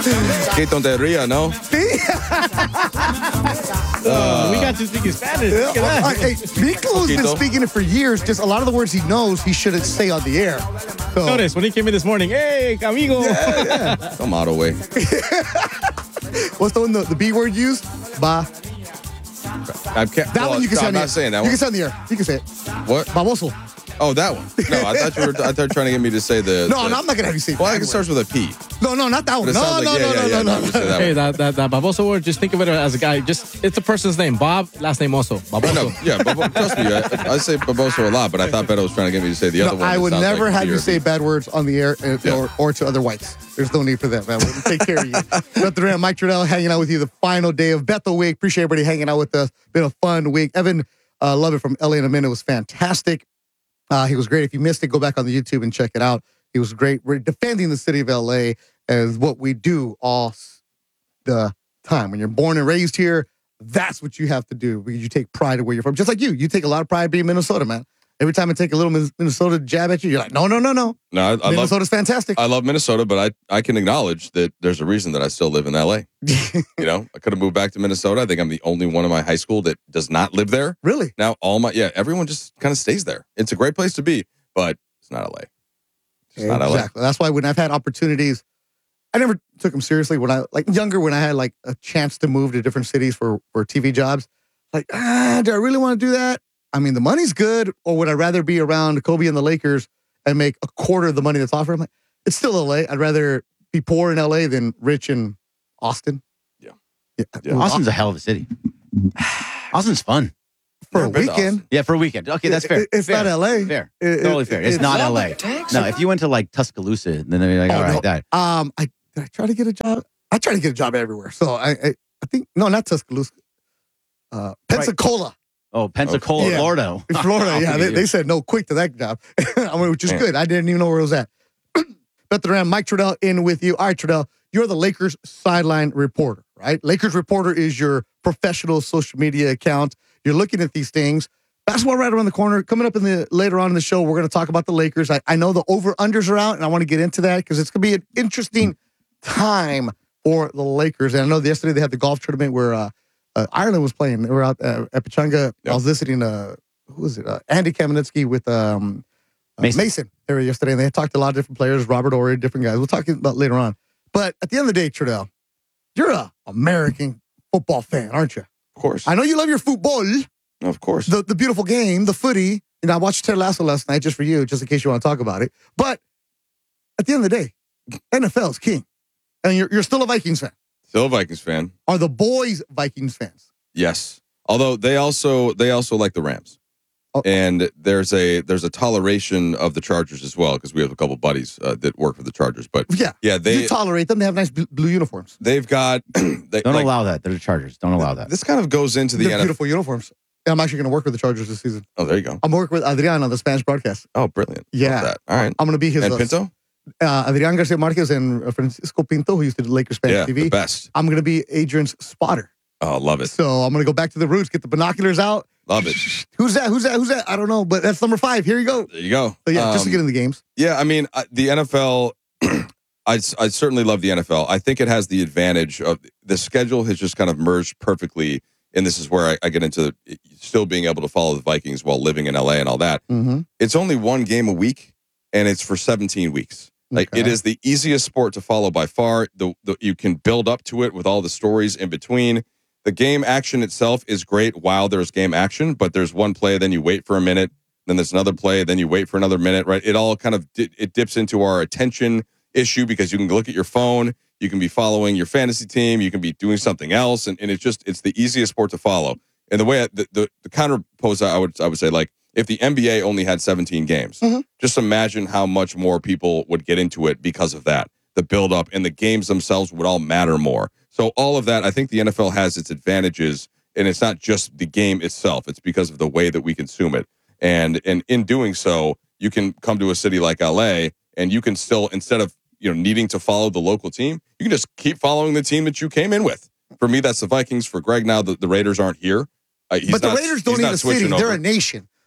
Quito de Ria, no? We got you speaking Spanish. Look at that. Hey, Miklo's been speaking it for years. Just a lot of the words he knows, he shouldn't say on the air. So, Notice when he came in this morning, hey, amigo. Come out away. what's the one the B word used? Ba. I can't. That one you can say on I'm the not air. saying that You one. can say on the air. You can say it. What? Baboso. Oh, that one. No, I thought you were trying to get me to say the. No, the, I'm not going to have you say Well, I bad can start word. with a P. No, not that one. But it No, sounds no, like, no, yeah, no, I'm just saying that Hey, one. that baboso word, just think of it as a guy. It's a person's name. Bob, last name Oso. Baboso. No, yeah, trust me, I say Baboso a lot, but I thought Beto was trying to get me to say the other No, one. I that would sounds never like have you B. say bad words on the air Yeah. or to other whites. There's no need for that, man. We'll take care of you. Beth Duran, Mike Trudell hanging out with you the final day of Bethel Week. Appreciate everybody hanging out with us. Been a fun week. Evan Lovett from LA in a Minute was fantastic. He was great. If you missed it, go back on the YouTube and check it out. He was great. We're defending the city of LA as what we do all the time. When you're born and raised here, that's what you have to do because you take pride in where you're from. Just like you. You take a lot of pride being Minnesota, man. Every time I take a little Minnesota jab at you, you're like, no. No, Minnesota's fantastic. I love Minnesota, but I can acknowledge that there's a reason that I still live in LA. You know, I could have moved back to Minnesota. I think I'm the only one in my high school that does not live there. Really? Now, everyone just kind of stays there. It's a great place to be, but it's not LA. It's not LA. Exactly. That's why when I've had opportunities, I never took them seriously. When I younger, when I had like a chance to move to different cities for TV jobs, like, do I really want to do that? I mean, the money's good, or would I rather be around Kobe and the Lakers and make a quarter of the money that's offered? I'm like, it's still LA. I'd rather be poor in LA than rich in Austin. Yeah. Austin's a hell of a city. Austin's fun. For a Never been to weekend. Austin. Yeah, for a weekend. Okay, that's fair. It's Fair. not LA. Fair. It- Totally fair. It's not LA. No, if you went to like Tuscaloosa, then they'd be like, all right, that. Did I try to get a job? I try to get a job everywhere. So I think not Tuscaloosa. Pensacola. Oh, Pensacola, Yeah. Florida. In Florida, I'll yeah. forgive you. They said no quick to that job. Which is good. I didn't even know where it was at. Beth Duran, Mike Trudell in with you. All right, Trudell, you're the Lakers sideline reporter, right? Lakers reporter is your professional social media account. You're looking at these things. Basketball right around the corner. Coming up later on in the show, we're going to talk about the Lakers. I know the over-unders are out, and I want to get into that because it's going to be an interesting time for the Lakers. And I know yesterday they had the golf tournament where Ireland was playing. They were out at Pechanga. Yep. I was listening to, who was it? Andy Kamenetsky with Mason there yesterday, and they had talked to a lot of different players, Robert Ory, different guys. We'll talk about later on. But at the end of the day, Trudell, you're an American football fan, aren't you? Of course. I know you love your football, Of course. the beautiful game, the footy. And I watched Ted Lasso last night just for you, just in case you want to talk about it. But at the end of the day, NFL is king. And you're still a Vikings fan. Still a Vikings fan. Are the boys Vikings fans? Yes. Although they also like the Rams. Oh. And there's a toleration of the Chargers as well because we have a couple buddies that work for the Chargers. But Yeah. yeah, You tolerate them. They have nice blue uniforms. they've got Don't allow that. They're the Chargers. Don't allow that. This kind of goes into the They're NFL. beautiful uniforms. I'm actually going to work with the Chargers this season. Oh, there you go. I'm working with Adrian on the Spanish broadcast. Oh, brilliant. Yeah. Love that. All right. I'm going to be his And Pinto? Adrian Garcia Marquez and Francisco Pinto, who used to do Lakers Spanish Yeah, TV. the best. I'm going to be Adrian's spotter. Oh, love it. So I'm going to go back to the roots, get the binoculars out. Love it. Who's that? I don't know, but that's number 5. Here you go. There you go. So yeah, just to get in the games. Yeah, I mean, the NFL, I certainly love the NFL. I think it has the advantage of the schedule has just kind of merged perfectly. And this is where I get into still being able to follow the Vikings while living in LA and all that. Mm-hmm. It's only one game a week, and it's for 17 weeks. Like Okay. it is the easiest sport to follow by far. You can build up to it with all the stories in between. The game action itself is great while there's game action, but there's one play, then you wait for a minute, then there's another play, then you wait for another minute, right? It all kind of it dips into our attention issue because you can look at your phone, you can be following your fantasy team, you can be doing something else, and it's the easiest sport to follow. And the way the counterpose, I would say, like if the NBA only had 17 games, just imagine how much more people would get into it because of that. The build up and the games themselves would all matter more. So all of that, I think the NFL has its advantages, and it's not just the game itself. It's because of the way that we consume it. And in doing so, you can come to a city like LA, and you can still, instead of needing to follow the local team, you can just keep following the team that you came in with. For me, that's the Vikings. For Greg, now the Raiders aren't here. But the Raiders don't need a city. They're a nation.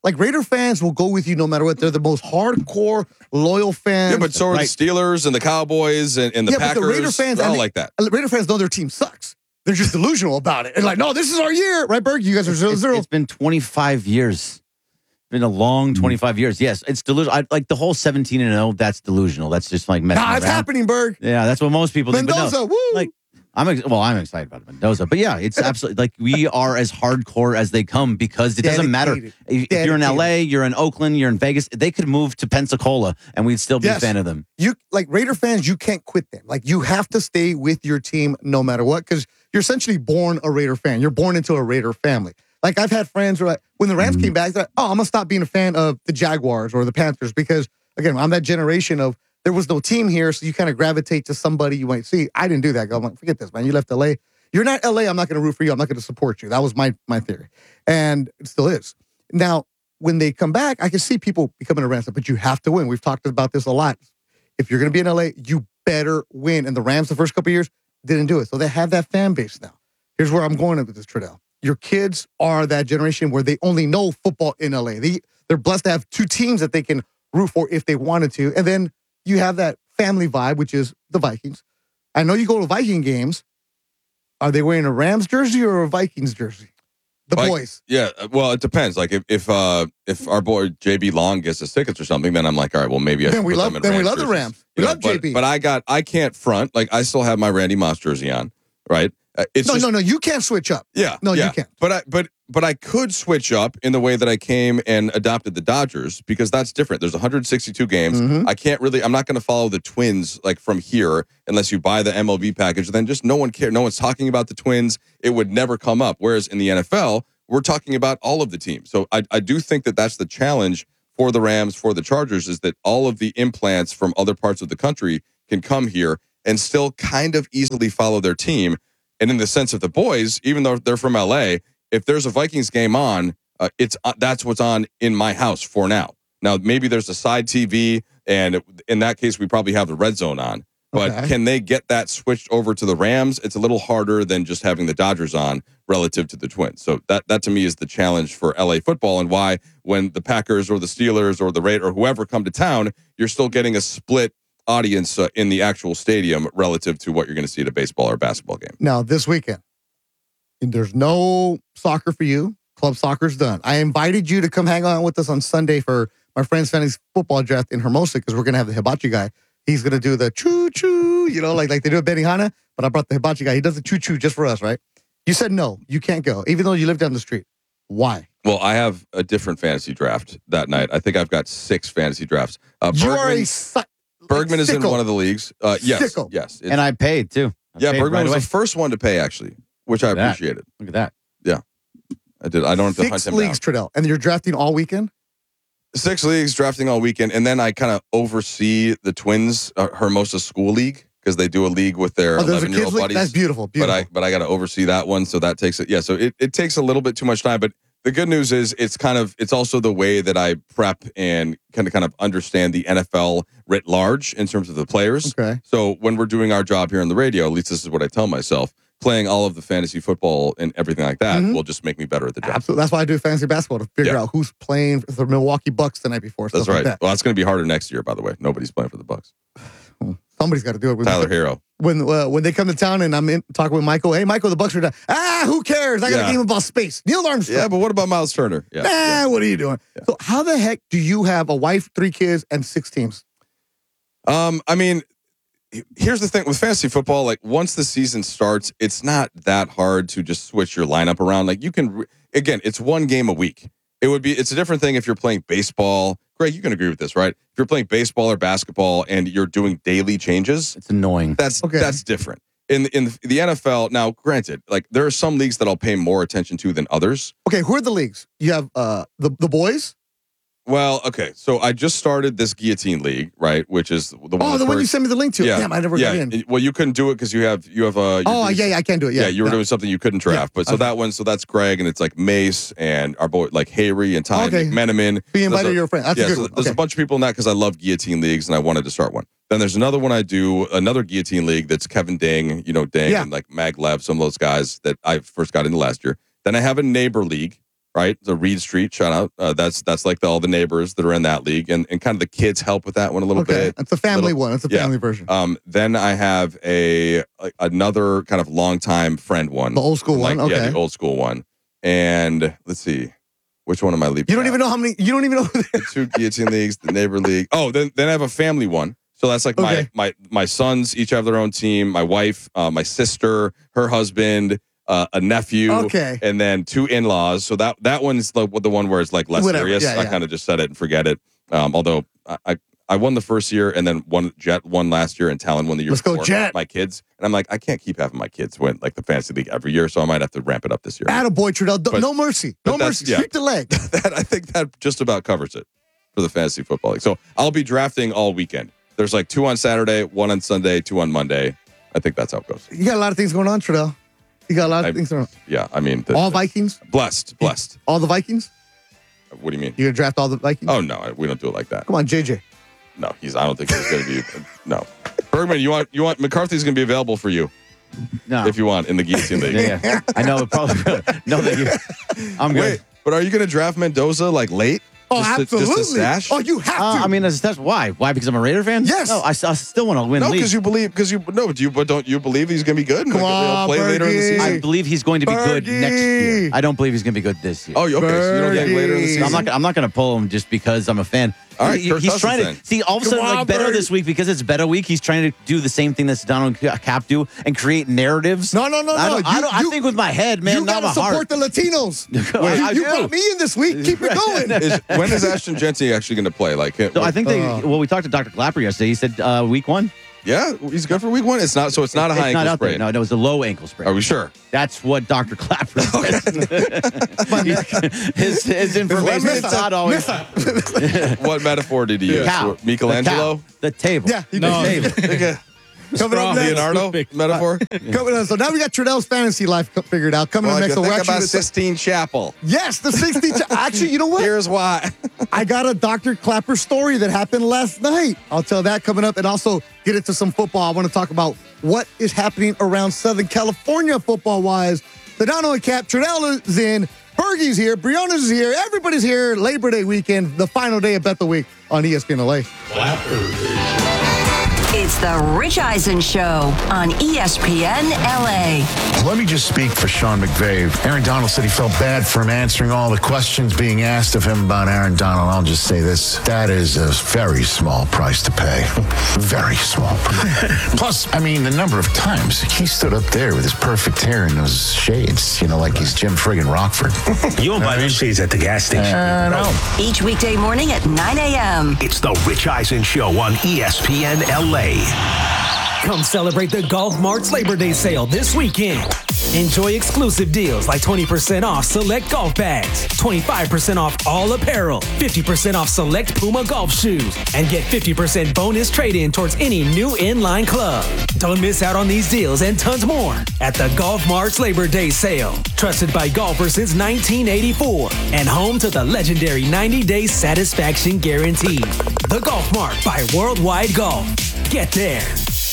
like Raider fans will go with you no matter what. They're the most hardcore, loyal fans. Yeah, but so are the Steelers and the Cowboys and the Packers. But the Raider fans, they're all like that. Raider fans know their team sucks. They're just delusional about it. And like, no, this is our year. Right, Berg? You guys are 0-0. It's been 25 years. Been a long 25 years. Yes, it's delusional. Like the whole 17-0, that's delusional. That's just like messing around. It's happening, Berg. Yeah, that's what most people think. Mendoza, but no, woo! like I'm excited about Mendoza, but yeah, it's absolutely like we are as hardcore as they come because it doesn't matter if you're in LA, you're in Oakland, you're in Vegas. They could move to Pensacola and we'd still be a fan of them. You like Raider fans, you can't quit them. Like you have to stay with your team no matter what because you're essentially born a Raider fan. You're born into a Raider family. Like I've had friends who are like, when the Rams came back, they're like, oh, I'm gonna stop being a fan of the Jaguars or the Panthers because again, I'm that generation of there was no team here, so you kind of gravitate to somebody you might see. I didn't do that. I'm like, forget this, man. You left LA. You're not LA. I'm not going to root for you. I'm not going to support you. That was my theory, and it still is. Now, when they come back, I can see people becoming a Rams, but you have to win. We've talked about this a lot. If you're going to be in LA, you better win. And the Rams, the first couple of years, didn't do it, so they have that fan base now. Here's where I'm going with this, Trudell. Your kids are that generation where they only know football in LA. They're blessed to have two teams that they can root for if they wanted to, and then you have that family vibe, which is the Vikings. I know you go to Viking games. Are they wearing a Rams jersey or a Vikings jersey? The boys. Yeah, well, it depends. Like if our boy JB Long gets us tickets or something, then I'm like, all right, well, maybe I should put them in Then we love jerseys. the Rams. We love JB. But I can't front. Like I still have my Randy Moss jersey on, right? No. You can't switch up. Yeah. No, you can't. But I could switch up in the way that I came and adopted the Dodgers because that's different. There's 162 games. Mm-hmm. I'm not going to follow the Twins like from here unless you buy the MLB package. Then just no one cares. No one's talking about the Twins. It would never come up. Whereas in the NFL, we're talking about all of the teams. So I do think that that's the challenge for the Rams, for the Chargers, is that all of the implants from other parts of the country can come here and still kind of easily follow their team. And in the sense of the boys, even though they're from LA, if there's a Vikings game on, that's what's on in my house for now. Now, maybe there's a side TV, and in that case, we probably have the red zone on. But Can they get that switched over to the Rams? It's a little harder than just having the Dodgers on relative to the Twins. So that to me is the challenge for LA football, and why when the Packers or the Steelers or the Raiders or whoever come to town, you're still getting a split audience in the actual stadium relative to what you're going to see at a baseball or basketball game. Now, this weekend, there's no soccer for you. Club soccer's done. I invited you to come hang out with us on Sunday for my friend's fantasy football draft in Hermosa because we're going to have the hibachi guy. He's going to do the choo-choo, like they do at Benihana, but I brought the hibachi guy. He does the choo-choo just for us, right? You said no, you can't go, even though you live down the street. Why? Well, I have a different fantasy draft that night. I think I've got 6 fantasy drafts. Bergman is in one of the leagues. Yes. And I paid, too. Bergman was the first one to pay, actually, which I appreciated. Look at that. Yeah, I did. I don't have to hunt 6 him leagues, down. Trudell, and you're drafting all weekend? 6 leagues, drafting all weekend, and then I kind of oversee the Twins Hermosa School League because they do a league with their 11-year-old buddies. That's beautiful. But I got to oversee that one, so that takes it. Yeah, so it takes a little bit too much time, but the good news is it's also the way that I prep and kind of understand the NFL writ large in terms of the players. Okay. So when we're doing our job here on the radio, at least this is what I tell myself, playing all of the fantasy football and everything like that will just make me better at the job. Absolutely. That's why I do fantasy basketball, to figure out who's playing for the Milwaukee Bucks the night before. That's right. Like that. Well, that's going to be harder next year, by the way. Nobody's playing for the Bucks. Somebody's got to do it. Tyler Hero. When they come to town and I'm talking with Michael, hey, Michael, the Bucks are down. Who cares? I got a game about space. Neil Armstrong. Yeah, but what about Miles Turner? What are you doing? Yeah. So how the heck do you have a wife, 3 kids, and 6 teams? I mean, here's the thing with fantasy football. Like once the season starts, it's not that hard to just switch your lineup around. Like you can, again, it's 1 game a week. It's a different thing if you're playing baseball. Greg, you can agree with this, right? If you're playing baseball or basketball and you're doing daily changes, it's annoying. That's different. In the NFL, now granted, like there are some leagues that I'll pay more attention to than others. Okay, who are the leagues? You have the boys. Well, okay, so I just started this guillotine league, right? Which is the one. Oh, the one you sent me the link to. Yeah, damn, I never got in. Well, you couldn't do it because you have a. I can't do it. Yeah, you were doing something you couldn't draft, but so that one, so that's Greg, and it's like Mace and our boy like Hayrie and Ty McMenamin. Be invited your friend. That's a good one. There's a bunch of people in that because I love guillotine leagues and I wanted to start one. Then there's another one I do, another guillotine league that's Kevin Ding, and like Mag Lev, some of those guys that I first got into last year. Then I have a neighbor league right? The Reed Street, shout out. That's like all the neighbors that are in that league, and kind of the kids help with that one a little bit. It's a family one. It's a family version. Then I have another kind of longtime friend one. The old school one? Okay. Yeah, the old school one. And let's see. Which one am I leaving? You don't even know how many. You don't even know. The 2 guillotine leagues, the neighbor league. Oh, then I have a family one. So that's like my sons each have their own team. My wife, my sister, her husband, a nephew, and then 2 in-laws. So that one's the one where it's like less serious. I kind of just set it and forget it. Although I won the first year, and then Jet won last year, and Talon won the year before. Let's go, Jet. My kids. And I'm like, I can't keep having my kids win like the fantasy league every year, so I might have to ramp it up this year. Attaboy, Trudell. No mercy. No mercy. Sweep the leg. I think that just about covers it for the fantasy football league. So I'll be drafting all weekend. There's like 2 on Saturday, 1 on Sunday, 2 on Monday. I think that's how it goes. You got a lot of things going on, Trudell. You got a lot of things going on. Yeah, I mean. All Vikings? Blessed. All the Vikings? What do you mean? You going to draft all the Vikings? Oh, no, we don't do it like that. Come on, JJ. No, I don't think he's going to be. No. Bergman, you want McCarthy's going to be available for you. No. If you want, in the Guillotine League. Yeah. I know, probably. No, thank you. I'm good. Wait, but are you going to draft Mendoza like late? Oh, absolutely. Just to stash? Oh, you have to. I mean, as a stash. Why? Why? Because I'm a Raider fan? Yes. No, I still want to win. No, because you believe. But don't you believe he's going to be good? Come on, play later in the season. I believe he's going to be good next year. I don't believe he's going to be good this year. Oh, okay. So you don't think later in the season? I'm not going to pull him just because I'm a fan. All right, he's trying to see all of a sudden like better this week because it's Better Week. He's trying to do the same thing that Sedano and Cap do and create narratives. No. I think with my head, man, you not my heart. You got to support the Latinos. Wait, you brought me in this week. Keep it going. When is Ashton Genty actually going to play? Like, so I think we talked to Dr. Clapper yesterday. He said week 1. Yeah, he's good for week 1. It's not. So it's not a high ankle sprain. No, it was a low ankle sprain. Are we sure? That's what Dr. Clapper said. his information is not always. What metaphor did he use? Michelangelo? The table. Yeah, he did. Okay. Coming up next, Leonardo metaphor. So now we got Trudell's fantasy life figured out. Coming up next, think about Sistine Chapel. Yes, the 60. Actually, you know what? Here's why. I got a Dr. Clapper story that happened last night. I'll tell that coming up, and also get into some football. I want to talk about what is happening around Southern California football-wise. Sedano and Cap, Trudell is in. Bergie's here. Brianna's here. Everybody's here. Labor Day weekend, the final day of Bet the Week on ESPN LA. It's the Rich Eisen Show on ESPN LA. Let me just speak for Sean McVay. Aaron Donald said he felt bad for him answering all the questions being asked of him about Aaron Donald. I'll just say this. That is a very small price to pay. Very small. Plus, I mean, the number of times he stood up there with his perfect hair and those shades, like he's Jim friggin' Rockford. You won't buy those shades at the gas station. No. Each weekday morning at 9 a.m. It's the Rich Eisen Show on ESPN LA. Come celebrate the Golf Mart's Labor Day sale this weekend. Enjoy exclusive deals like 20% off select golf bags, 25% off all apparel, 50% off select Puma golf shoes, and get 50% bonus trade-in towards any new inline club. Don't miss out on these deals and tons more at the Golf Mart's Labor Day sale. Trusted by golfers since 1984 and home to the legendary 90-day satisfaction guarantee. The Golf Mart by Worldwide Golf. Get there.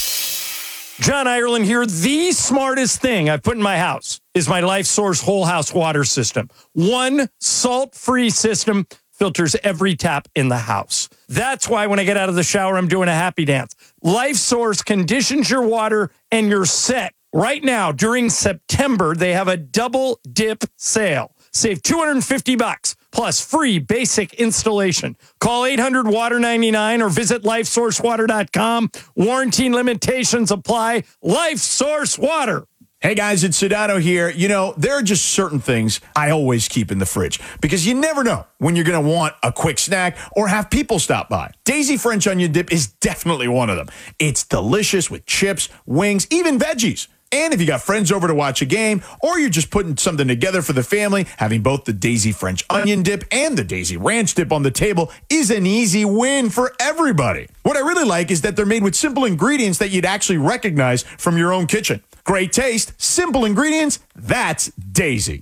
John Ireland here. The smartest thing I've put in my house is my Life Source whole house water system. One salt-free system filters every tap in the house. That's why when I get out of the shower, I'm doing a happy dance. Life Source conditions your water and you're set. Right now, during September, they have a double dip sale. Save $250 plus free basic installation. Call 800-WATER-99 or visit LifeSourceWater.com. Warranty limitations apply. Life Source Water. Hey guys, it's Sedano here. There are just certain things I always keep in the fridge because you never know when you're going to want a quick snack or have people stop by. Daisy French onion dip is definitely one of them. It's delicious with chips, wings, even veggies. And if you got friends over to watch a game or you're just putting something together for the family, having both the Daisy French onion dip and the Daisy Ranch dip on the table is an easy win for everybody. What I really like is that they're made with simple ingredients that you'd actually recognize from your own kitchen. Great taste, simple ingredients, that's Daisy.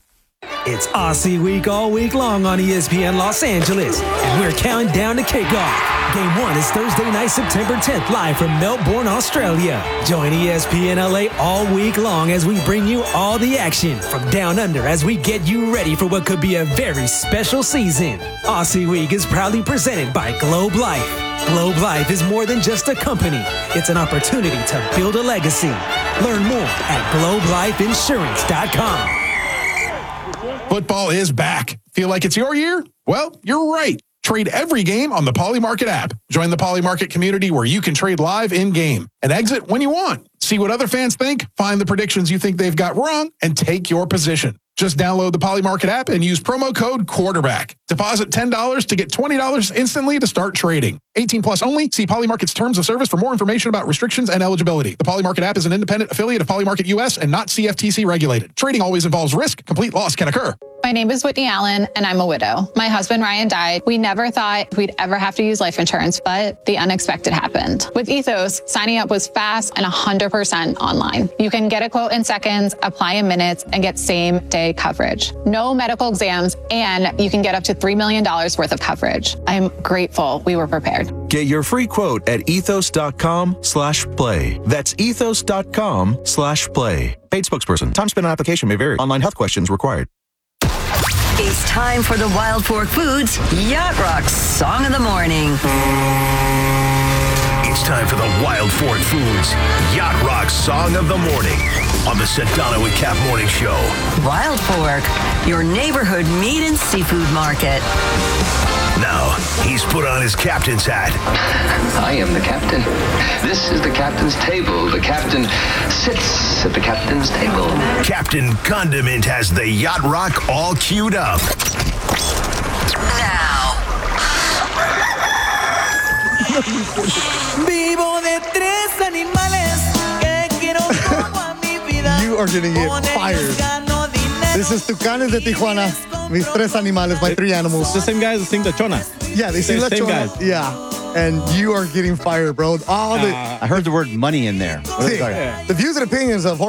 It's Aussie Week all week long on ESPN Los Angeles, and we're counting down to kickoff. Game 1 is Thursday night, September 10th, live from Melbourne, Australia. Join ESPN LA all week long as we bring you all the action from down under as we get you ready for what could be a very special season. Aussie Week is proudly presented by Globe Life. Globe Life is more than just a company. It's an opportunity to build a legacy. Learn more at globelifeinsurance.com. Football is back. Feel like it's your year? Well, you're right. Trade every game on the Poly Market app. Join the Poly Market community where you can trade live in-game and exit when you want. See what other fans think, find the predictions you think they've got wrong, and take your position. Just download the Poly Market app and use promo code QUARTERBACK. Deposit $10 to get $20 instantly to start trading. 18 plus only. See Poly Market's terms of service for more information about restrictions and eligibility. The Poly Market app is an independent affiliate of Poly Market US and not CFTC regulated. Trading always involves risk. Complete loss can occur. My name is Whitney Allen, and I'm a widow. My husband, Ryan, died. We never thought we'd ever have to use life insurance, but the unexpected happened. With Ethos, signing up was fast and 100% online. You can get a quote in seconds, apply in minutes, and get same-day coverage. No medical exams, and you can get up to $3 million worth of coverage. I'm grateful we were prepared. Get your free quote at ethos.com/play. That's ethos.com/play. Paid spokesperson. Time spent on application may vary. Online health questions required. It's time for the Wild Fork Foods Yacht Rock Song of the Morning. It's time for the Wild Fork Foods Yacht Rock Song of the Morning on the Sedano with Cap Morning Show. Wild Fork, your neighborhood meat and seafood market. Now, he's put on his captain's hat. I am the captain. This is the captain's table. The captain sits at the captain's table. Captain Condiment has the Yacht Rock all queued up. Now. Vivo de tres animales que quiero como a mi vida. You are gonna get fired. This is Tucanes de Tijuana. Mis tres animales, my three animals. The same guys that sing La Chona. Yeah, they sing La Same Chona. guys. Yeah. And you are getting fired, bro. I heard the word money in there. The views and opinions of